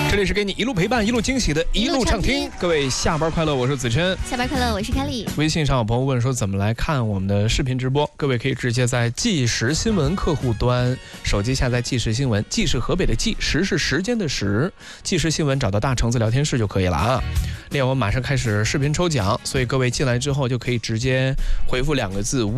这里是给你一路陪伴、一路惊喜的一路畅听。各位下班快乐，我是子琛。 下班快乐，我是凯丽。 微信上有朋友问说怎么来看我们的视频直播，各位可以直接在即时新闻客户端手机下载即时新闻，即是河北的即，时是时间的时，即时新闻找到大橙子聊天室就可以了啊。另外我们马上开始视频抽奖，所以各位进来之后就可以直接回复2个字